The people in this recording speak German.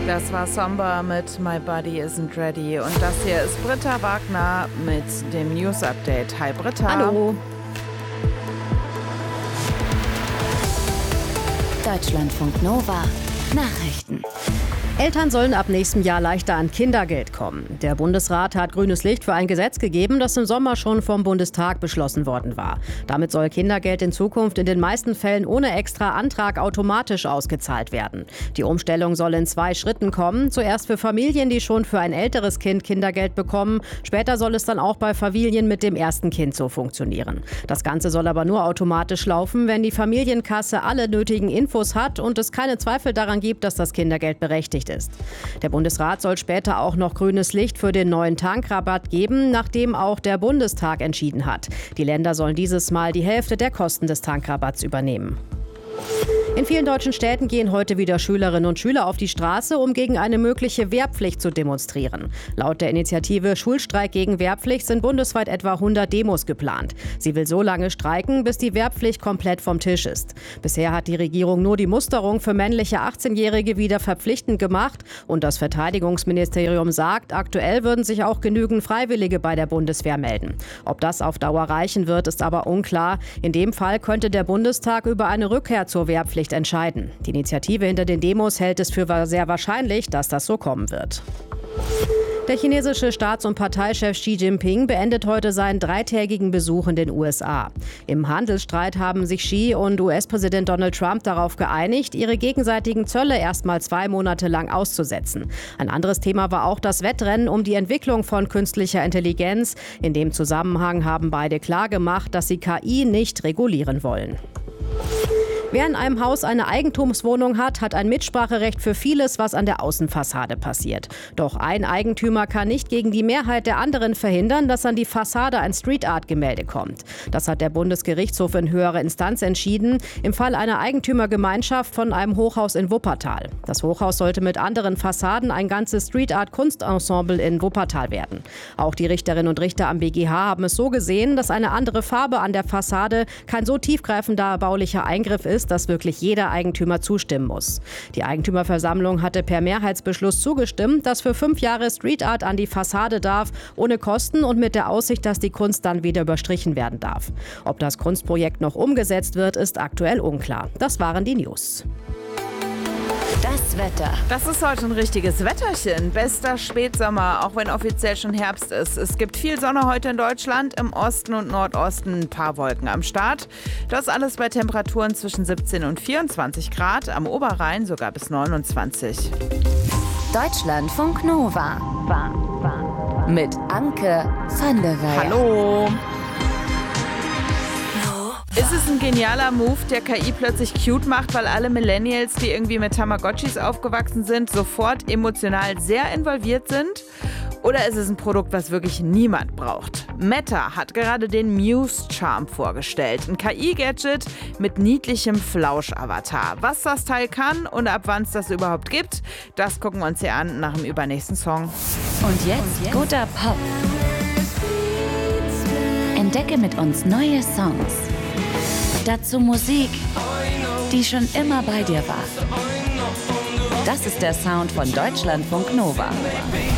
Das war Somber mit My Body Isn't Ready. Und das hier ist Britta Wagner mit dem News Update. Hi Britta. Hallo. Deutschlandfunk Nova Nachrichten. Eltern sollen ab nächstem Jahr leichter an Kindergeld kommen. Der Bundesrat hat grünes Licht für ein Gesetz gegeben, das im Sommer schon vom Bundestag beschlossen worden war. Damit soll Kindergeld in Zukunft in den meisten Fällen ohne extra Antrag automatisch ausgezahlt werden. Die Umstellung soll in 2 Schritten kommen. Zuerst für Familien, die schon für ein älteres Kind Kindergeld bekommen. Später soll es dann auch bei Familien mit dem ersten Kind so funktionieren. Das Ganze soll aber nur automatisch laufen, wenn die Familienkasse alle nötigen Infos hat und es keine Zweifel daran gibt, dass das Kindergeld berechtigt ist. Der Bundesrat soll später auch noch grünes Licht für den neuen Tankrabatt geben, nachdem auch der Bundestag entschieden hat. Die Länder sollen dieses Mal die Hälfte der Kosten des Tankrabatts übernehmen. In vielen deutschen Städten gehen heute wieder Schülerinnen und Schüler auf die Straße, um gegen eine mögliche Wehrpflicht zu demonstrieren. Laut der Initiative Schulstreik gegen Wehrpflicht sind bundesweit etwa 100 Demos geplant. Sie will so lange streiken, bis die Wehrpflicht komplett vom Tisch ist. Bisher hat die Regierung nur die Musterung für männliche 18-Jährige wieder verpflichtend gemacht. Und das Verteidigungsministerium sagt, aktuell würden sich auch genügend Freiwillige bei der Bundeswehr melden. Ob das auf Dauer reichen wird, ist aber unklar. In dem Fall könnte der Bundestag über eine Rückkehr zur Wehrpflicht entscheiden. Die Initiative hinter den Demos hält es für sehr wahrscheinlich, dass das so kommen wird. Der chinesische Staats- und Parteichef Xi Jinping beendet heute seinen 3-tägigen Besuch in den USA. Im Handelsstreit haben sich Xi und US-Präsident Donald Trump darauf geeinigt, ihre gegenseitigen Zölle erstmal 2 Monate lang auszusetzen. Ein anderes Thema war auch das Wettrennen um die Entwicklung von künstlicher Intelligenz. In dem Zusammenhang haben beide klargemacht, dass sie KI nicht regulieren wollen. Wer in einem Haus eine Eigentumswohnung hat, hat ein Mitspracherecht für vieles, was an der Außenfassade passiert. Doch ein Eigentümer kann nicht gegen die Mehrheit der anderen verhindern, dass an die Fassade ein Street-Art-Gemälde kommt. Das hat der Bundesgerichtshof in höherer Instanz entschieden, im Fall einer Eigentümergemeinschaft von einem Hochhaus in Wuppertal. Das Hochhaus sollte mit anderen Fassaden ein ganzes Street-Art-Kunstensemble in Wuppertal werden. Auch die Richterinnen und Richter am BGH haben es so gesehen, dass eine andere Farbe an der Fassade kein so tiefgreifender baulicher Eingriff ist, dass wirklich jeder Eigentümer zustimmen muss. Die Eigentümerversammlung hatte per Mehrheitsbeschluss zugestimmt, dass für 5 Jahre Street Art an die Fassade darf, ohne Kosten und mit der Aussicht, dass die Kunst dann wieder überstrichen werden darf. Ob das Kunstprojekt noch umgesetzt wird, ist aktuell unklar. Das waren die News. Das Wetter. Das ist heute ein richtiges Wetterchen. Bester Spätsommer, auch wenn offiziell schon Herbst ist. Es gibt viel Sonne heute in Deutschland, im Osten und Nordosten ein paar Wolken am Start. Das alles bei Temperaturen zwischen 17 und 24 Grad, am Oberrhein sogar bis 29. Deutschlandfunk Nova. Mit Anke van der Weyer. Hallo! Ist es ein genialer Move, der KI plötzlich cute macht, weil alle Millennials, die irgendwie mit Tamagotchis aufgewachsen sind, sofort emotional sehr involviert sind? Oder ist es ein Produkt, was wirklich niemand braucht? Meta hat gerade den Muse Charm vorgestellt. Ein KI-Gadget mit niedlichem Flausch-Avatar. Was das Teil kann und ab wann es das überhaupt gibt, das gucken wir uns hier an nach dem übernächsten Song. Und jetzt guter Pop. Entdecke mit uns neue Songs. Dazu Musik, die schon immer bei dir war. Das ist der Sound von Deutschlandfunk Nova.